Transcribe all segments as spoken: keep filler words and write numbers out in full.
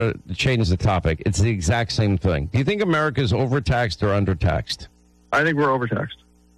to change the topic. It's the exact same thing. Do you think America is overtaxed or undertaxed? I think we're overtaxed.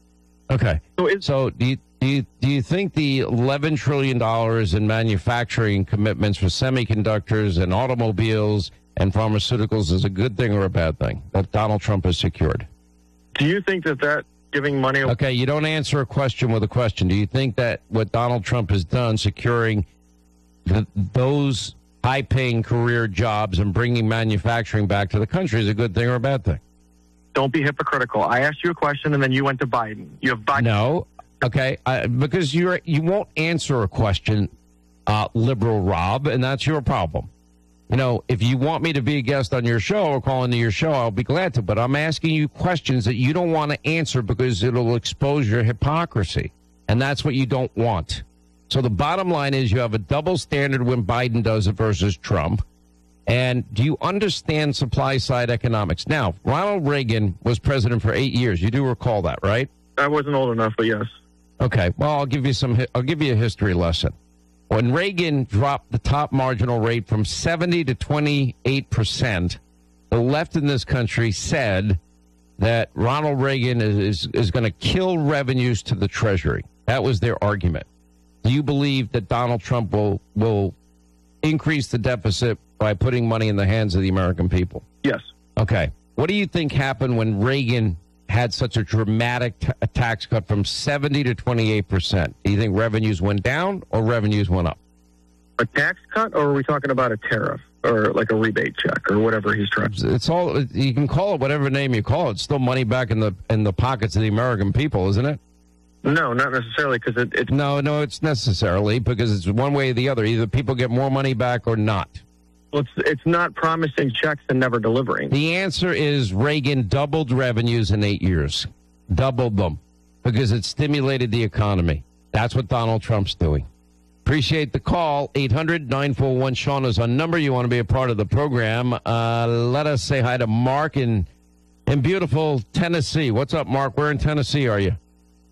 Okay. So, it's, so do you, do you do you think the eleven trillion dollars in manufacturing commitments for semiconductors and automobiles and pharmaceuticals is a good thing or a bad thing that Donald Trump has secured? Do you think that that giving money... Okay, you don't answer a question with a question. Do you think that what Donald Trump has done, securing the, those high-paying career jobs and bringing manufacturing back to the country is a good thing or a bad thing? Don't be hypocritical. I asked you a question, and then you went to Biden. You have Biden. No. Okay, I, because you're, you won't answer a question, uh, liberal Rob, and that's your problem. You know, if you want me to be a guest on your show or call into your show, I'll be glad to. But I'm asking you questions that you don't want to answer because it'll expose your hypocrisy. And that's what you don't want. So the bottom line is you have a double standard when Biden does it versus Trump. And do you understand supply side economics? Now, Ronald Reagan was president for eight years. You do recall that, right? I wasn't old enough, but yes. Okay. Well, I'll give you some. I'll give you a history lesson. When Reagan dropped the top marginal rate from seventy to twenty-eight percent, the left in this country said that Ronald Reagan is, is, is going to kill revenues to the Treasury. That was their argument. Do you believe that Donald Trump will, will increase the deficit by putting money in the hands of the American people? Yes. Okay. What do you think happened when Reagan had such a dramatic t- a tax cut from seventy to twenty-eight percent? Do you think revenues went down or revenues went up? A tax cut, or are we talking about a tariff or like a rebate check or whatever he's trying? It's all, you can call it whatever name you call it. It's still money back in the in the pockets of the American people, isn't it? No, not necessarily, because it, it's... No, no, it's necessarily, because it's one way or the other. Either people get more money back or not. Well, it's, it's not promising checks and never delivering. The answer is Reagan doubled revenues in eight years. Doubled them, because it stimulated the economy. That's what Donald Trump's doing. Appreciate the call. eight hundred nine four one Sean is our number. You want to be a part of the program. Uh, let us say hi to Mark in, in beautiful Tennessee. What's up, Mark? Where in Tennessee are you?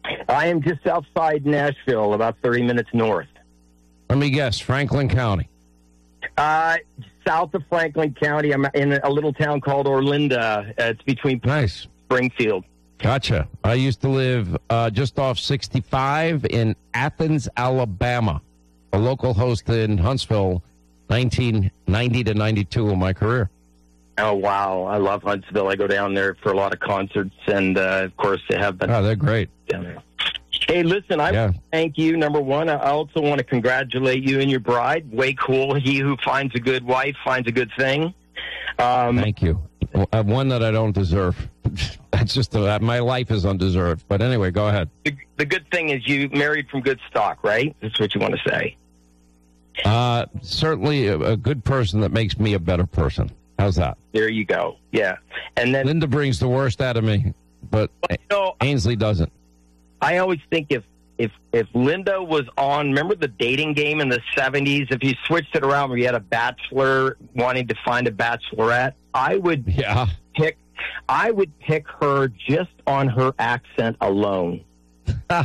I am just outside Nashville, about thirty minutes north. Let me guess, Franklin County. Uh, south of Franklin County. I'm in a little town called Orlinda. Uh, it's between nice. Springfield. Gotcha. I used to live uh, just off sixty-five in Athens, Alabama. A local host in Huntsville, nineteen ninety to ninety-two of my career. Oh, wow. I love Huntsville. I go down there for a lot of concerts, and, uh, of course, they have been. Oh, they're great. Down there. Hey, listen, I yeah. want to thank you, number one. I also want to congratulate you and your bride. Way cool. He who finds a good wife finds a good thing. Um, thank you. Well, one that I don't deserve. That's just a, my life is undeserved. But anyway, go ahead. The, the good thing is you married from good stock, right? That's what you want to say. Uh, certainly a, a good person that makes me a better person. How's that? There you go. Yeah. And then Linda brings the worst out of me, but well, you know, Ainsley doesn't. I always think if, if if Linda was on, remember the dating game in the seventies? If you switched it around where you had a bachelor wanting to find a bachelorette, I would yeah. pick I would pick her just on her accent alone. uh,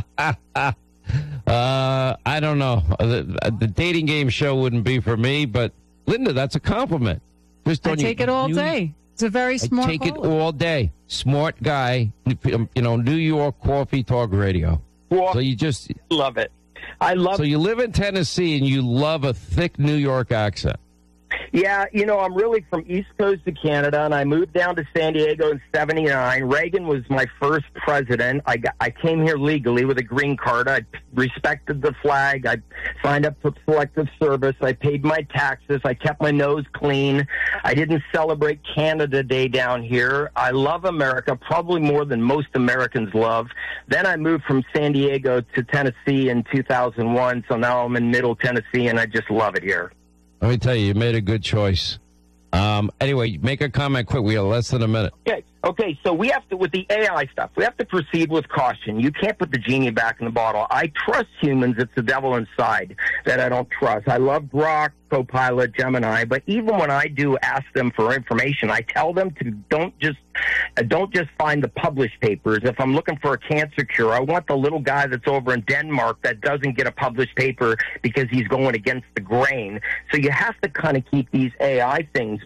I don't know. The, the dating game show wouldn't be for me, but Linda, that's a compliment. Just I take you, it all you, day. It's a very smart I take caller. it all day. Smart guy, you know, New York Coffee Talk Radio. Well, so you just love it. I love So you live in Tennessee and you love a thick New York accent. Yeah, you know, I'm really from East Coast of Canada, and I moved down to San Diego in seventy-nine. Reagan was my first president. I got, I came here legally with a green card. I respected the flag. I signed up for selective service. I paid my taxes. I kept my nose clean. I didn't celebrate Canada Day down here. I love America, probably more than most Americans love. Then I moved from San Diego to Tennessee in two thousand one, so now I'm in Middle Tennessee, and I just love it here. Let me tell you, you made a good choice. Um, anyway, make a comment quick. We have less than a minute. Okay, okay. So we have to, with the A I stuff, we have to proceed with caution. You can't put the genie back in the bottle. I trust humans. It's the devil inside that I don't trust. I love Grok, Copilot, Gemini, but even when I do ask them for information, I tell them to don't just Uh, don't just find the published papers. If I'm looking for a cancer cure, I want the little guy that's over in Denmark that doesn't get a published paper because he's going against the grain. So you have to kind of keep these A I things